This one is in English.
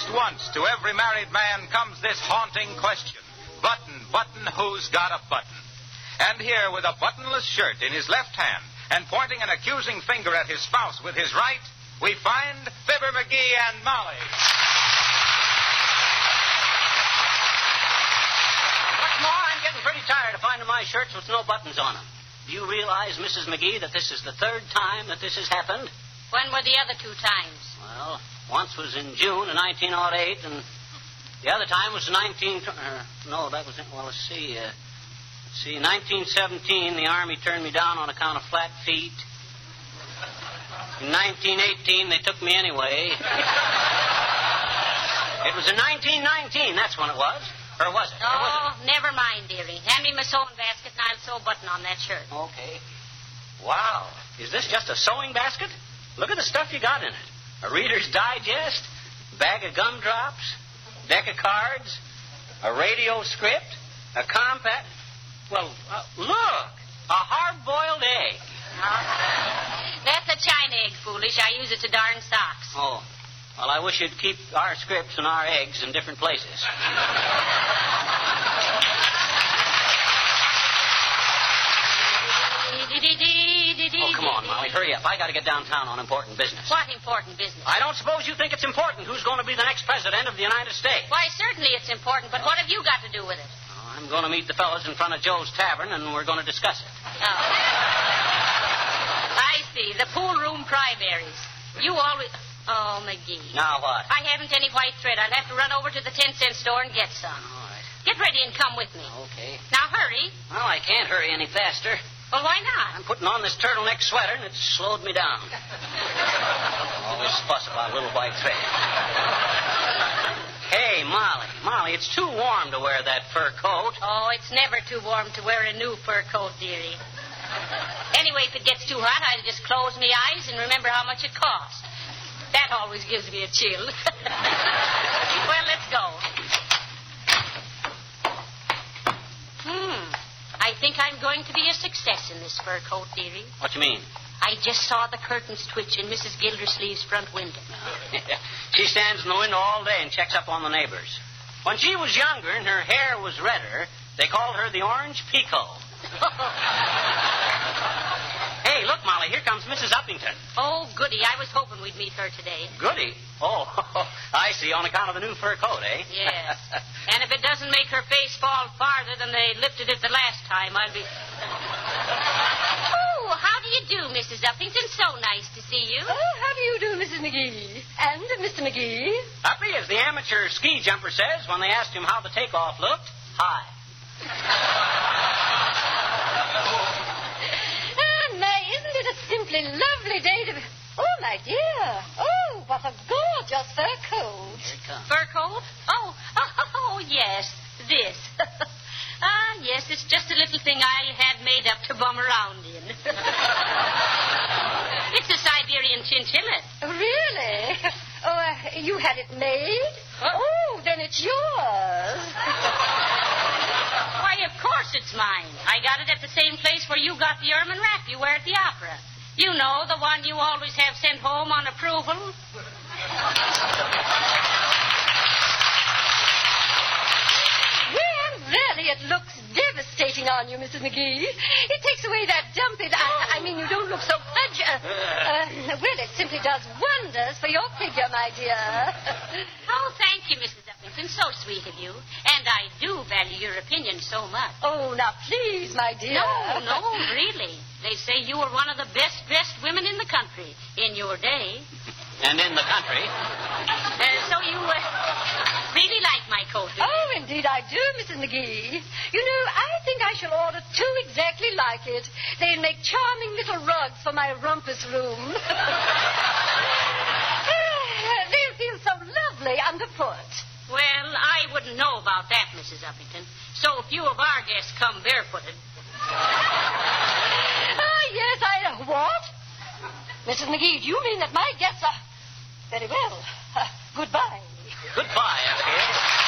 least once to every married man comes this haunting question. Button, button, who's got a button? And here, with a buttonless shirt in his left hand and pointing an accusing finger at his spouse with his right, we find Fibber McGee and Molly. What's more, I'm getting pretty tired of finding my shirts with no buttons on them. Do you realize, Mrs. McGee, that this is the third time that this has happened? When were the other 2 times? Well, once was in June of 1908, and the other time was 1917, the Army turned me down on account of flat feet. In 1918, they took me anyway. It was in 1919, that's when it was. Or was it? Oh, never mind, dearie. Hand me my sewing basket and I'll sew a button on that shirt. Okay. Wow. Is this just a sewing basket? Look at the stuff you got in it. A Reader's Digest, bag of gumdrops, deck of cards, a radio script, a compact... Well, look! A hard-boiled egg. That's a China egg, foolish. I use it to darn socks. Oh. Well, I wish you'd keep our scripts and our eggs in different places. Oh, come on, Molly. Hurry up. I got to get downtown on important business. What important business? I don't suppose you think it's important who's going to be the next president of the United States. Why, certainly it's important, but what have you got to do with it? Oh, I'm going to meet the fellows in front of Joe's Tavern, and we're going to discuss it. Oh. I see. The pool room primaries. You always... Oh, McGee. Now what? I haven't any white thread. I'll have to run over to the 10-cent store and get some. All right. Get ready and come with me. Okay. Now, hurry. Well, I can't hurry any faster. Well, why not? I'm putting on this turtleneck sweater, and it's slowed me down. All this fuss about little white thread. Hey, Molly. Molly, it's too warm to wear that fur coat. Oh, it's never too warm to wear a new fur coat, dearie. Anyway, if it gets too hot, I'll just close my eyes and remember how much it cost. That always gives me a chill. Well, let's go. I think I'm going to be a success in this fur coat, dearie. What do you mean? I just saw the curtains twitch in Mrs. Gildersleeve's front window. She stands in the window all day and checks up on the neighbors. When she was younger and her hair was redder, they called her the Orange Pico. Hey, look, Molly, here comes Mrs. Uppington. Oh, goody. I was hoping we'd meet her today. Goody? Oh, I see. On account of the new fur coat, eh? Yes. And if it doesn't make her face fall farther than they lifted it the last time, I'll be... Oh, how do you do, Mrs. Uppington? So nice to see you. Oh, how do you do, Mrs. McGee? And Mr. McGee? Uppy, as the amateur ski jumper says when they asked him how the takeoff looked, hi. Isn't it a simply lovely day to... Oh, my dear. Oh, what a gorgeous fur coat. Here it comes. Fur coat? Oh, yes, this. Yes, it's just a little thing I had made up to bum around in. It's a Siberian chinchilla. Really? Oh, you had it made? Oh, then it's yours. Why, of course it's mine. I got it at the same place where you got the ermine wrap you wear at the opera. You know, the one you always have sent home on approval. Well, really, it looks devastating on you, Mrs. McGee. It takes away that dumpy... I mean, you don't look so fudge... well, it simply does wonders for your figure, my dear. Oh, thank you, Mrs. Uppington. So sweet of you. And I do value your opinion so much. Oh, now, please, my dear. No, really. They say you were one of the best women in the country in your day. And in the country. So you really like my coat, do you? Oh, indeed I do, Mrs. McGee. You know, I think I shall order 2 exactly like it. They'll make charming little rugs for my rumpus room. They'll feel so lovely underfoot. Well, I wouldn't know about that, Mrs. Uppington. So few of our guests come barefooted. Yes, what? Mrs. McGee, do you mean that my guests are... Very well. Goodbye. Goodbye, Effie.